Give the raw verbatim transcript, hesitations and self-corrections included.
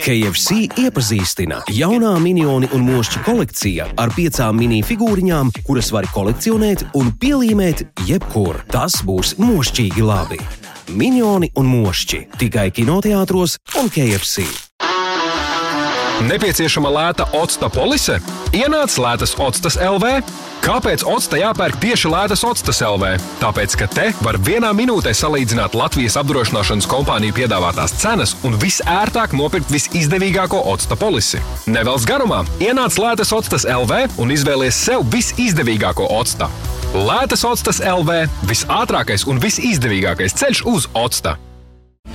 K F C iepazīstina jaunā minioni un mošķi kolekcija ar piecām mini figūriņām, kuras var kolekcionēt un pielīmēt jebkur. Tas būs mošķīgi labi. Minioni un mošķi tikai kinoteātros un K F C. Nepieciešama lēta octa polise? Ienāc lētas octas L V. Kāpēc octa jāpērk tieši lētas octas L V? Tāpēc, ka te var vienā minūtē salīdzināt Latvijas apdrošināšanas kompāniju piedāvātās cenas un visērtāk nopirkt visizdevīgāko octa polisi. Nevelc garumā, ienāc lētas octas L V un izvēlies sev visizdevīgāko octa. Lētas octas L V – visātrākais un visizdevīgākais ceļš uz octa.